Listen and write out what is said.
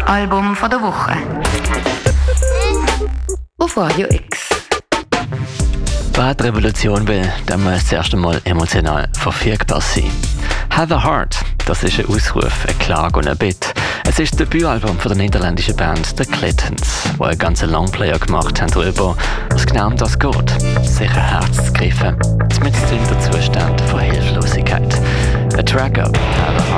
Album von der Woche. Auf Radio X. Wer die Revolution will, dann muss zuerst einmal emotional verfügbar sein. «Have a Heart», das ist ein Ausruf, eine Klage und ein Bitt. Es ist das Debütalbum von der niederländischen Band The Clintons, die einen ganzen Longplayer gemacht haben darüber, was genau um das geht. Sich ein Herz zu greifen, mitten in der Zustand von Hilflosigkeit. A Track-Up, «Have a Heart».